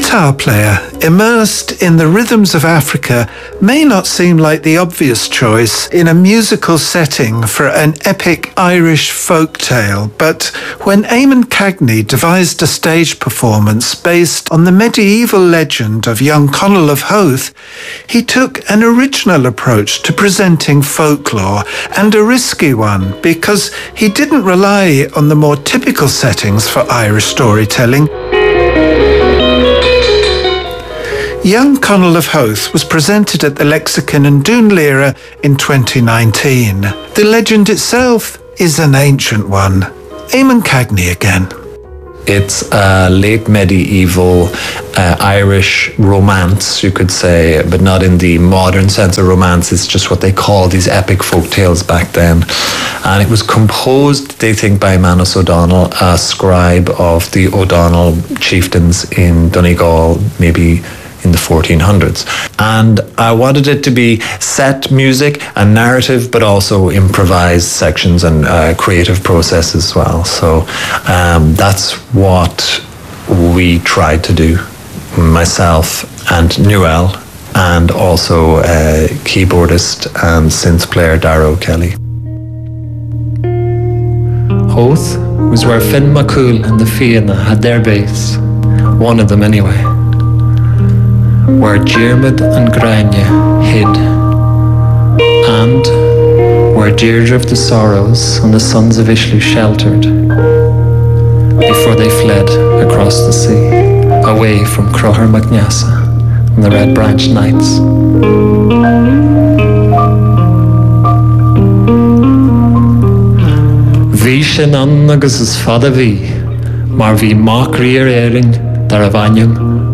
guitar player, immersed in the rhythms of Africa, may not seem like the obvious choice in a musical setting for an epic Irish folk tale, but when Eamon Cagney devised a stage performance based on the medieval legend of young Conall of Howth, he took an original approach to presenting folklore, and a risky one, because he didn't rely on the more typical settings for Irish storytelling. Young Conall of Howth was presented at the Lexicon in Dún Laoghaire in 2019. The legend itself is an ancient one. Eamon Cagney again. It's a late medieval Irish romance, you could say, but not in the modern sense of romance. It's just what they call these epic folk tales back then. And it was composed, they think, by Manus O'Donnell, a scribe of the O'Donnell chieftains in Donegal, maybe in the 1400s. And I wanted it to be set music and narrative, but also improvised sections and creative process as well. So that's what we tried to do, myself and Newell, and also keyboardist and synth player Dara O'Kelly. Howth was where Finn McCool and the Fianna had their base, one of them anyway, where Diarmid and Grania hid, and where Deirdre of the Sorrows and the sons of Ishlu sheltered before they fled across the sea, away from Croher MacNiasa and the Red Branch Knights. Bhí sin an agus is fada bhí, mar bhí mac riar éireann dar a bhainneam